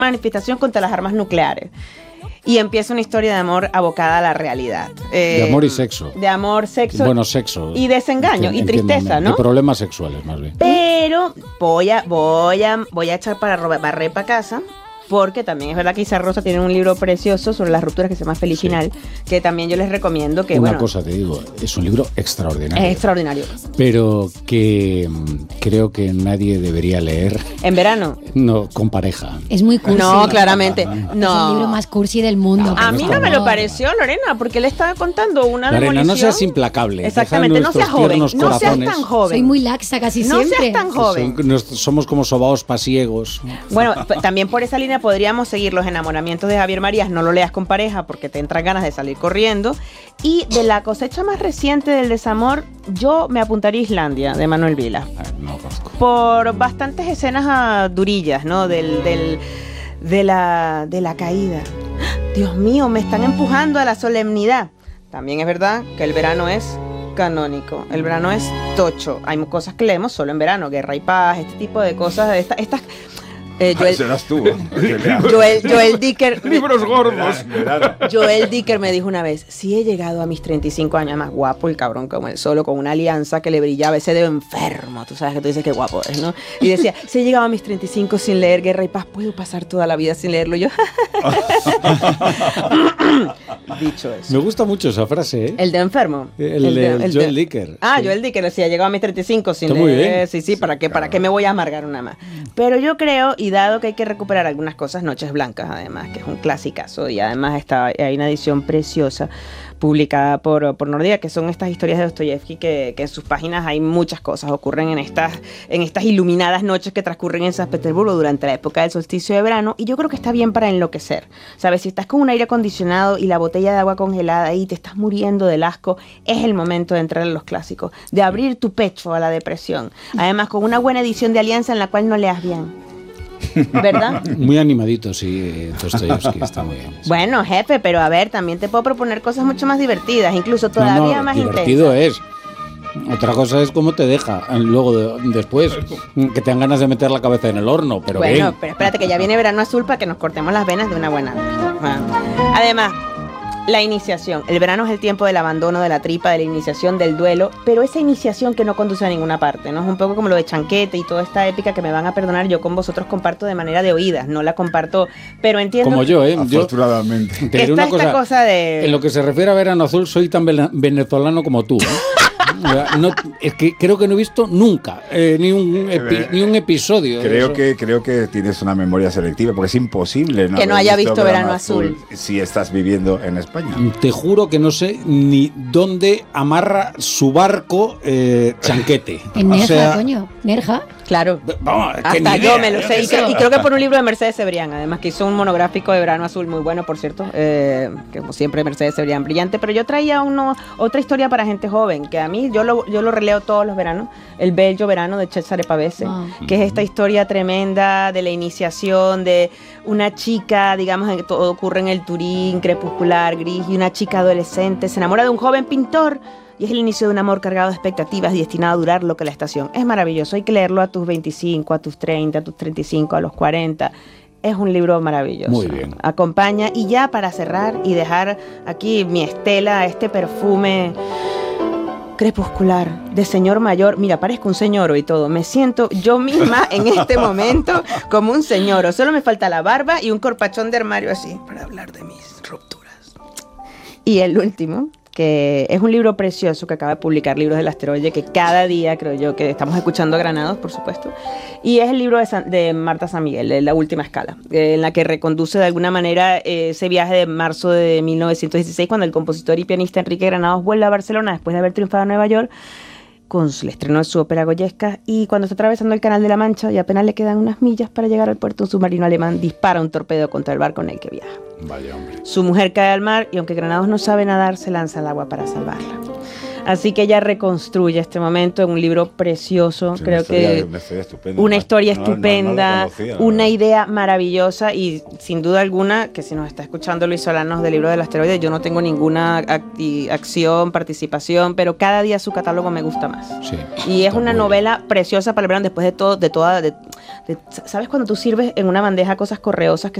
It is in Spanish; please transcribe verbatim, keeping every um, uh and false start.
manifestación contra las armas nucleares. Y empieza una historia de amor abocada a la realidad. Eh, de amor y sexo. De amor, sexo. Bueno, sexo. Y desengaño Ent- y tristeza, ¿no? De problemas sexuales, más bien. Pero voy a, voy a, voy a echar para barrer para casa. Porque también es verdad que Isa Rosa tiene un libro precioso sobre las rupturas que se llama Feliz sí. Final, que también yo les recomiendo que, Una bueno, cosa te digo, es un libro extraordinario. Es extraordinario. Pero que creo que nadie debería leer. ¿En verano? No, con pareja. Es muy cursi. No, claramente. No. Es el libro más cursi del mundo. A mí no me lo pareció, Lorena, porque le estaba contando una Lorena, demolición. no seas implacable. Exactamente, no seas joven. No seas tan joven. Soy muy laxa casi no siempre. No seas tan joven. Son, nos, somos como sobaos pasiegos. Bueno, también por esa línea podríamos seguir Los enamoramientos de Javier Marías. No lo leas con pareja porque te entran ganas de salir corriendo. Y de la cosecha más reciente del desamor, yo me apuntaría a Islandia, de Manuel Vila. No conozco. Por bastantes escenas uh, durillas, ¿no? Del, del, de, la, de la caída. Dios mío, me están empujando a la solemnidad. También es verdad que el verano es canónico. El verano es tocho. Hay cosas que leemos solo en verano. Guerra y paz, este tipo de cosas. Esta, estas... Eh, Joel, serás tú. Joel, Joel Dicker. Libros gordos. Joel Dicker me dijo una vez: si he llegado a mis treinta y cinco años, más guapo el cabrón como él solo, con una alianza que le brillaba ese dedo enfermo. Tú sabes que tú dices que guapo es, ¿no? Y decía: si he llegado a mis treinta y cinco sin leer Guerra y Paz, puedo pasar toda la vida sin leerlo. Yo. Dicho eso. Me gusta mucho esa frase, ¿eh? El de enfermo. El, el de el Joel de... Dicker. Ah, sí. Joel Dicker decía: he llegado a mis treinta y cinco sin Está leer. Muy bien. Sí, sí, ¿para qué, ¿para qué me voy a amargar una más? Pero yo creo, y dado que hay que recuperar algunas cosas, Noches Blancas, además, que es un clasicazo, y además está, hay una edición preciosa publicada por, por Nordea, que son estas historias de Dostoyevsky, que, que en sus páginas hay muchas cosas, ocurren en estas, en estas iluminadas noches que transcurren en San Petersburgo durante la época del solsticio de verano, y yo creo que está bien para enloquecer, ¿sabes? Si estás con un aire acondicionado y la botella de agua congelada y te estás muriendo del asco, es el momento de entrar en los clásicos, de abrir tu pecho a la depresión, además con una buena edición de Alianza en la cual no leas bien. ¿Verdad? Muy animadito, sí, Dostoyevsky está muy bien. Sí. Bueno, jefe, pero a ver, también te puedo proponer cosas mucho más divertidas, incluso todavía no, no, más divertido intensas. es. Otra cosa es cómo te deja luego de, después, que te dan ganas de meter la cabeza en el horno, pero bueno, bien. pero espérate que ya viene Verano Azul para que nos cortemos las venas de una buena vez. Además, la iniciación. El verano es el tiempo del abandono, de la tripa, de la iniciación, del duelo, pero esa iniciación que no conduce a ninguna parte, ¿no? Es un poco como lo de Chanquete y toda esta épica que me van a perdonar, yo con vosotros comparto de manera de oídas, no la comparto, pero entiendo... Como yo, ¿eh? Afortunadamente. Yo, te diré una cosa, cosa de... En lo que se refiere a Verano Azul, soy tan venezolano como tú, ¿eh? No, es que creo que no he visto nunca eh, ni, un epi, ni un episodio. Creo que, creo que tienes una memoria selectiva, porque es imposible no que no haya visto, visto Verano, Verano Azul, Azul si estás viviendo en España. Te juro que no sé ni dónde amarra su barco eh, Chanquete. En Nerja, o sea, coño. Nerja. Claro. Vamos, hasta yo me lo sé. Y, que, y creo que por un libro de Mercedes Cebrián, además, que hizo un monográfico de Verano Azul muy bueno, por cierto. Eh, que como siempre, Mercedes Cebrián brillante. Pero yo traía uno, otra historia para gente joven, que a mí yo lo, yo lo releo todos los veranos. El Bello Verano de Cesare Pavese, oh. que es esta historia tremenda de la iniciación de una chica, digamos, en que todo ocurre en el Turín crepuscular, gris, y una chica adolescente se enamora de un joven pintor. Y es el inicio de un amor cargado de expectativas y destinado a durar lo que la estación. Es maravilloso, hay que leerlo a tus veinticinco, a tus treinta, a tus treinta y cinco, a los cuarenta. Es un libro maravilloso. Muy bien. Acompaña. Y ya para cerrar y dejar aquí mi estela, este perfume crepuscular de señor mayor. Mira, parezco un señoro y todo. Me siento yo misma en este momento como un señoro. Solo me falta la barba y un corpachón de armario así para hablar de mis rupturas. Y el último, que es un libro precioso que acaba de publicar Libros del Asteroide, que cada día creo yo que estamos escuchando a Granados, por supuesto, y es el libro de, San, de Marta San Miguel, de La Última Escala, eh, en la que reconduce de alguna manera eh, ese viaje de marzo de mil novecientos dieciséis, cuando el compositor y pianista Enrique Granados vuelve a Barcelona después de haber triunfado en Nueva York con el estreno de su ópera Goyesca, y cuando está atravesando el Canal de la Mancha y apenas le quedan unas millas para llegar al puerto, un submarino alemán dispara un torpedo contra el barco en el que viaja. Vaya hombre. Su mujer cae al mar y aunque Granados no sabe nadar, se lanza al agua para salvarla. Así que ella reconstruye este momento en un libro precioso, sí, creo una historia, que una historia estupenda, una historia no, estupenda, no, no conocía, una idea maravillosa y sin duda alguna, que si nos está escuchando Luis Solanos del Libro del Asteroide, yo no tengo ninguna acti- acción, participación, pero cada día su catálogo me gusta más. Sí, y es una novela preciosa para el verano después de todo, de toda, de, de- ¿sabes cuando tú sirves en una bandeja cosas correosas que